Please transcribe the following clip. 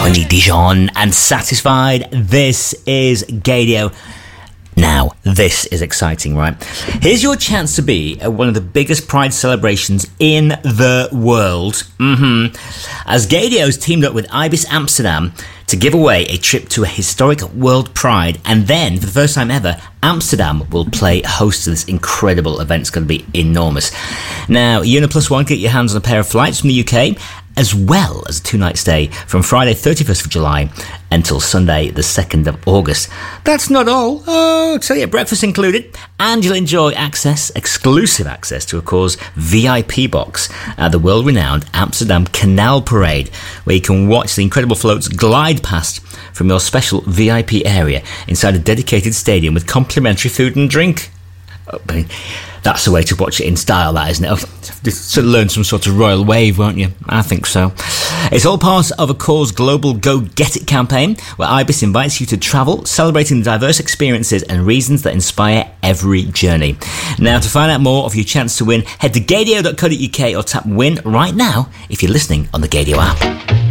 Tony Dijon and Satisfied. This is Gaydio. Now, this is exciting, right? Here's your chance to be at one of the biggest Pride celebrations in the world. As Gaydio's teamed up with Ibis Amsterdam to give away a trip to a historic World Pride, and then, for the first time ever, Amsterdam will play host to this incredible event. It's going to be enormous. Now, you and a plus one get your hands on a pair of flights from the UK, as well as a 2-night stay from Friday 31st of July until Sunday the 2nd of August. That's not all. Oh, tell you, breakfast included, and you'll enjoy exclusive access to, of course, VIP box at the world-renowned Amsterdam Canal Parade, where you can watch the incredible floats glide past from your special VIP area inside a dedicated stadium with complimentary food and drink. That's the way to watch it in style, that, isn't it? To learn some sort of royal wave, won't you? I think so. It's all part of a Cause Global Go Get It campaign, where Ibis invites you to travel, celebrating the diverse experiences and reasons that inspire every journey. Now, to find out more of your chance to win, head to gaydio.co.uk or tap win right now if you're listening on the Gaydio app.